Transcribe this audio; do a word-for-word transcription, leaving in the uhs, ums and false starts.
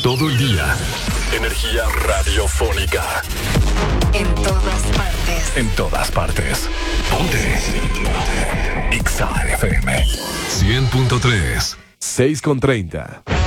todo el día. Energía radiofónica. En todas partes. En todas partes. Ponte. Ponte. X A F M. cien punto tres. seis con treinta.